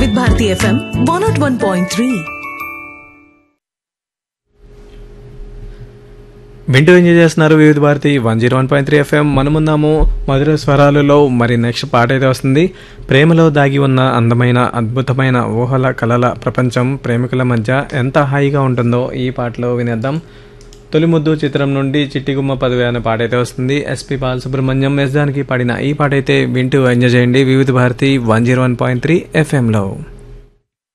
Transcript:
వివిధ భారతి FM 101.3. వింటూ enjoy చేస్తున్నారు వివిధ భారతి 101.3 FM. మనమున్నాము మధుర స్వరాలలో. మరి నెక్స్ట్ పాట అయితే వస్తుంది. ప్రేమలో దాగి ఉన్న అందమైన అద్భుతమైన ఊహల కలల ప్రపంచం ప్రేమికుల మధ్య ఎంత హాయిగా ఉంటుందో ఈ పాటలో వినేద్దాం. తొలి ముద్దు చిత్రం నుండి చిట్టిగుమ్మ పదవి అనే పాట అయితే వస్తుంది. ఎస్పి బాలసుబ్రహ్మణ్యం ఎస్ జానకి పాడిన ఈ పాట అయితే వింటూ ఎంజాయ్ చేయండి వివిధ భారతి 101.3 FM లో.